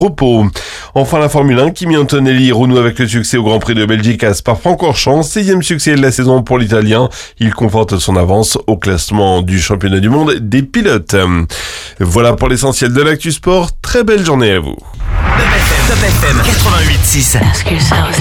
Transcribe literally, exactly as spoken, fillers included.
repos. Enfin, la Formule un, Kimi Antonelli renoue avec le succès au Grand Prix de Belgique à Spa-Francorchamps, sixième succès de la saison pour l'Italien. Il conforte son avance au classement du championnat du monde des pilotes. Voilà pour l'essentiel de l'actu sport. Très belle journée à vous. Top F M quatre-vingt-huit six.